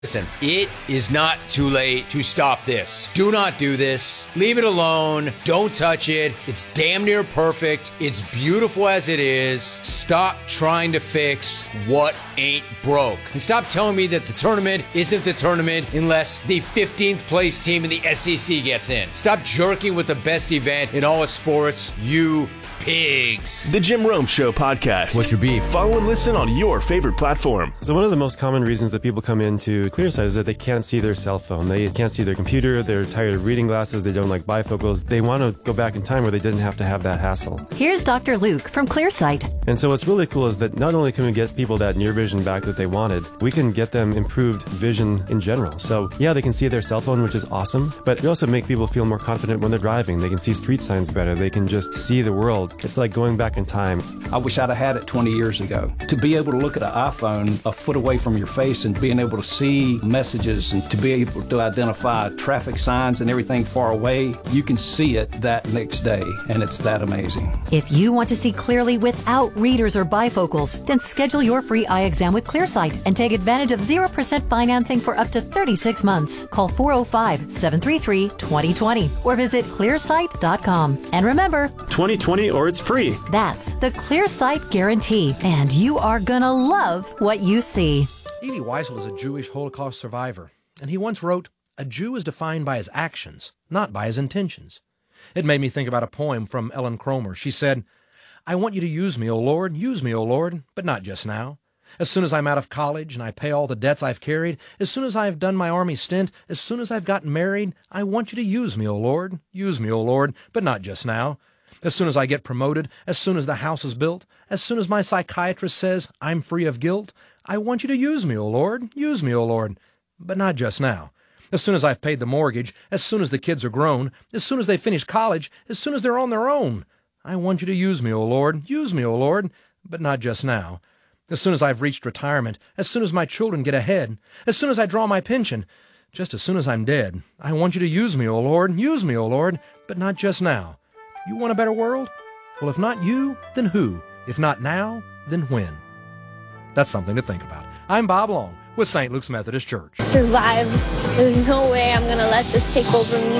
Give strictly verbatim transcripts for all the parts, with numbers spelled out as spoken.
Listen, it is not too late to stop this. Do not do this. Leave it alone. Don't touch it. It's damn near perfect. It's beautiful as it is. Stop trying to fix what ain't broke. And stop telling me that the tournament isn't the tournament unless the fifteenth place team in the S E C gets in. Stop jerking with the best event in all of sports, you pigs. The Jim Rome Show podcast. What's your beef? Follow and listen on your favorite platform. So one of the most common reasons that people come into Clearsight is that they can't see their cell phone. They can't see their computer. They're tired of reading glasses. They don't like bifocals. They want to go back in time where they didn't have to have that hassle. Here's Doctor Luke from Clearsight. And so what's really cool is that not only can we get people that near vision back that they wanted, we can get them improved vision in general. So yeah, they can see their cell phone, which is awesome, but we also make people feel more confident when they're driving. They can see street signs better. They can just see the world. It's like going back in time. I wish I'd have had it twenty years ago. To be able to look at an iPhone a foot away from your face and being able to see messages and to be able to identify traffic signs and everything far away, you can see it that next day, and it's that amazing. If you want to see clearly without readers or bifocals, then schedule your free eye exam with Clearsight and take advantage of zero percent financing for up to thirty-six months. Call four oh five, seven three three, two oh two oh or visit clearsight dot com. And remember, twenty twenty or it's free. That's the Clearsight guarantee, and you are gonna love what you see. Elie Wiesel is a Jewish Holocaust survivor, and he once wrote, "A Jew is defined by his actions, not by his intentions." It made me think about a poem from Ellen Cromer. She said, "I want you to use me, O Lord, use me, O Lord, but not just now. As soon as I'm out of college and I pay all the debts I've carried, as soon as I've done my army stint, as soon as I've gotten married, I want you to use me, O Lord, use me, O Lord, but not just now. As soon as I get promoted, as soon as the house is built, as soon as my psychiatrist says I'm free of guilt, I want you to use me, O Lord, use me, O Lord, but not just now. As soon as I've paid the mortgage, as soon as the kids are grown, as soon as they finish college, as soon as they're on their own, I want you to use me, O Lord, use me, O Lord, but not just now. As soon as I've reached retirement, as soon as my children get ahead, as soon as I draw my pension, just as soon as I'm dead, I want you to use me, O Lord, use me, O Lord, but not just now. You want a better world? Well, if not you, then who? If not now, then when?" That's something to think about. I'm Bob Long with Saint Luke's Methodist Church. Survive. There's no way I'm going to let this take over me.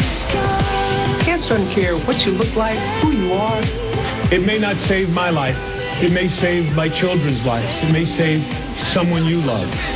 Cancer doesn't care what you look like, who you are. It may not save my life. It may save my children's lives. It may save someone you love.